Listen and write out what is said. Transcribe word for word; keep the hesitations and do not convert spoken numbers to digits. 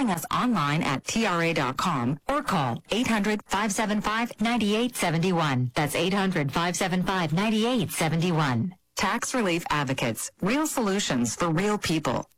visiting us online at T R A dot com or call eight hundred, five seven five, nine eight seven one. That's eight hundred, five seven five, nine eight seven one. Tax Relief Advocates. Real solutions for real people.